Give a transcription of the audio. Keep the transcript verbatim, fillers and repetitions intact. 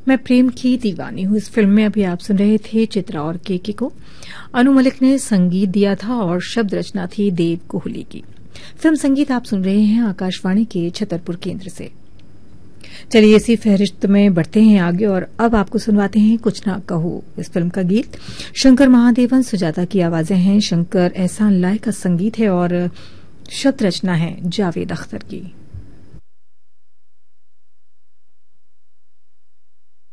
मैं प्रेम की दीवानी हूँ। इस फिल्म में अभी आप सुन रहे थे चित्रा और केके को। अनु मलिक ने संगीत दिया था और शब्द रचना थी देव कोहली की। फिल्म संगीत आप सुन रहे हैं आकाशवाणी के छतरपुर केंद्र से। चलिए इसी फहरिस्त में बढ़ते हैं आगे और अब आपको सुनवाते हैं कुछ ना कहो। इस फिल्म का गीत शंकर महादेवन, सुजाता की आवाजें हैं, शंकर एहसान लाए का संगीत है और शब्द रचना है जावेद अख्तर की।